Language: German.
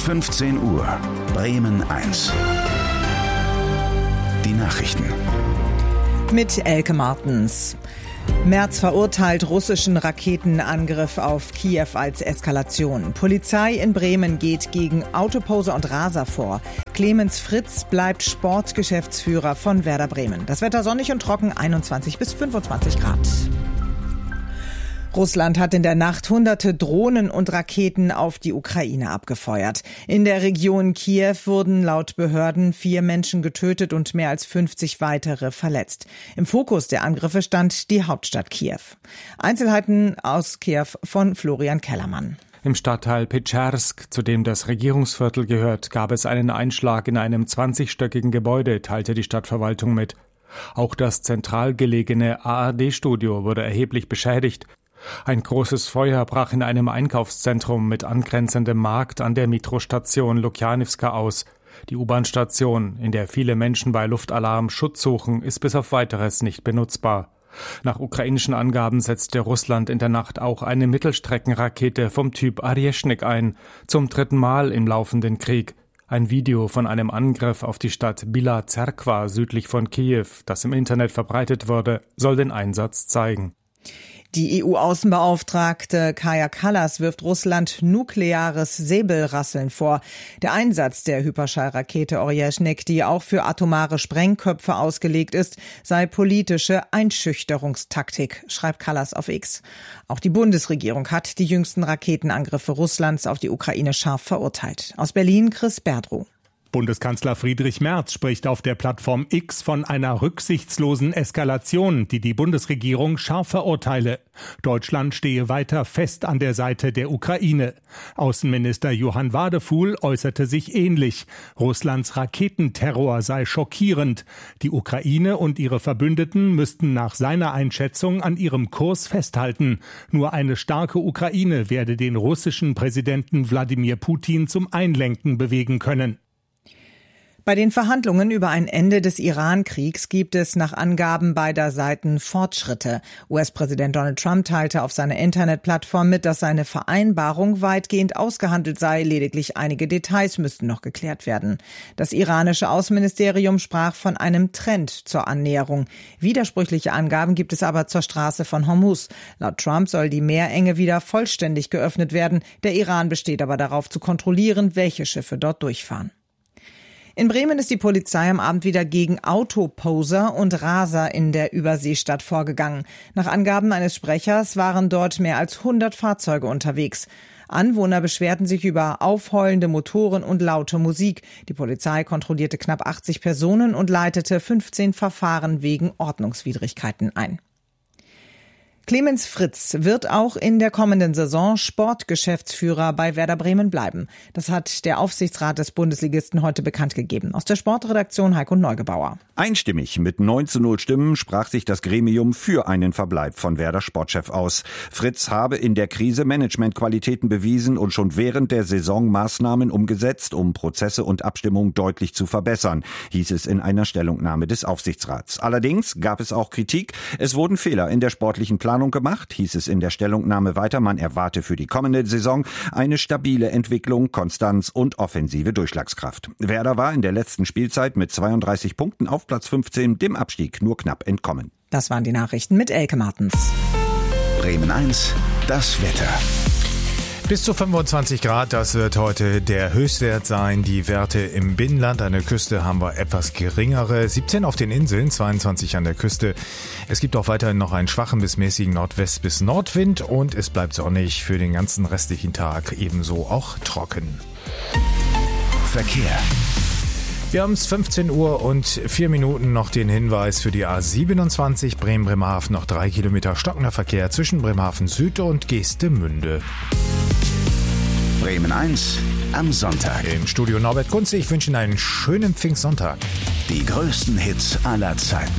15 Uhr, Bremen 1. Die Nachrichten. Mit Elke Martens. Merz verurteilt russischen Raketenangriff auf Kiew als Eskalation. Polizei in Bremen geht gegen Autoposer und Raser vor. Clemens Fritz bleibt Sportgeschäftsführer von Werder Bremen. Das Wetter sonnig und trocken, 21 bis 25 Grad. Russland hat in der Nacht hunderte Drohnen und Raketen auf die Ukraine abgefeuert. In der Region Kiew wurden laut Behörden 4 Menschen getötet und mehr als 50 weitere verletzt. Im Fokus der Angriffe stand die Hauptstadt Kiew. Einzelheiten aus Kiew von Florian Kellermann. Im Stadtteil Petschersk, zu dem das Regierungsviertel gehört, gab es einen Einschlag in einem 20-stöckigen Gebäude, teilte die Stadtverwaltung mit. Auch das zentral gelegene ARD-Studio wurde erheblich beschädigt. Ein großes Feuer brach in einem Einkaufszentrum mit angrenzendem Markt an der Metrostation Lukjanivka aus. Die U-Bahn-Station, in der viele Menschen bei Luftalarm Schutz suchen, ist bis auf Weiteres nicht benutzbar. Nach ukrainischen Angaben setzte Russland in der Nacht auch eine Mittelstreckenrakete vom Typ Arjeschnik ein, zum 3. Mal im laufenden Krieg. Ein Video von einem Angriff auf die Stadt Bila Zerkva südlich von Kiew, das im Internet verbreitet wurde, soll den Einsatz zeigen. Die EU-Außenbeauftragte Kaja Kallas wirft Russland nukleares Säbelrasseln vor. Der Einsatz der Hyperschallrakete Orjeschnik, die auch für atomare Sprengköpfe ausgelegt ist, sei politische Einschüchterungstaktik, schreibt Kallas auf X. Auch die Bundesregierung hat die jüngsten Raketenangriffe Russlands auf die Ukraine scharf verurteilt. Aus Berlin Chris Berdrow. Bundeskanzler Friedrich Merz spricht auf der Plattform X von einer rücksichtslosen Eskalation, die die Bundesregierung scharf verurteile. Deutschland stehe weiter fest an der Seite der Ukraine. Außenminister Johann Wadefuhl äußerte sich ähnlich. Russlands Raketenterror sei schockierend. Die Ukraine und ihre Verbündeten müssten nach seiner Einschätzung an ihrem Kurs festhalten. Nur eine starke Ukraine werde den russischen Präsidenten Wladimir Putin zum Einlenken bewegen können. Bei den Verhandlungen über ein Ende des Iran-Kriegs gibt es nach Angaben beider Seiten Fortschritte. US-Präsident Donald Trump teilte auf seiner Internetplattform mit, dass seine Vereinbarung weitgehend ausgehandelt sei. Lediglich einige Details müssten noch geklärt werden. Das iranische Außenministerium sprach von einem Trend zur Annäherung. Widersprüchliche Angaben gibt es aber zur Straße von Hormuz. Laut Trump soll die Meerenge wieder vollständig geöffnet werden. Der Iran besteht aber darauf zu kontrollieren, welche Schiffe dort durchfahren. In Bremen ist die Polizei am Abend wieder gegen Autoposer und Raser in der Überseestadt vorgegangen. Nach Angaben eines Sprechers waren dort mehr als 100 Fahrzeuge unterwegs. Anwohner beschwerten sich über aufheulende Motoren und laute Musik. Die Polizei kontrollierte knapp 80 Personen und leitete 15 Verfahren wegen Ordnungswidrigkeiten ein. Clemens Fritz wird auch in der kommenden Saison Sportgeschäftsführer bei Werder Bremen bleiben. Das hat der Aufsichtsrat des Bundesligisten heute bekannt gegeben. Aus der Sportredaktion Heiko Neugebauer. Einstimmig mit 9:0 Stimmen sprach sich das Gremium für einen Verbleib von Werder Sportchef aus. Fritz habe in der Krise Managementqualitäten bewiesen und schon während der Saison Maßnahmen umgesetzt, um Prozesse und Abstimmung deutlich zu verbessern, hieß es in einer Stellungnahme des Aufsichtsrats. Allerdings gab es auch Kritik. Es wurden Fehler in der sportlichen Planung gemacht, hieß es in der Stellungnahme weiter. Man erwarte für die kommende Saison eine stabile Entwicklung, Konstanz und offensive Durchschlagskraft. Werder war in der letzten Spielzeit mit 32 Punkten auf Platz 15 dem Abstieg nur knapp entkommen. Das waren die Nachrichten mit Elke Martens. Bremen 1, das Wetter. Bis zu 25 Grad, das wird heute der Höchstwert sein. Die Werte im Binnenland, an der Küste haben wir etwas geringere. 17 auf den Inseln, 22 an der Küste. Es gibt auch weiterhin noch einen schwachen bis mäßigen Nordwest- bis Nordwind und es bleibt sonnig für den ganzen restlichen Tag, ebenso auch trocken. Verkehr. Wir haben es 15 Uhr und 4 Minuten, noch den Hinweis für die A27 Bremen-Bremerhaven, noch 3 Kilometer stockender Verkehr zwischen Bremerhaven Süd und Geestemünde. Bremen 1 am Sonntag. Im Studio Norbert Kunze, ich wünsche Ihnen einen schönen Pfingstsonntag. Die größten Hits aller Zeiten.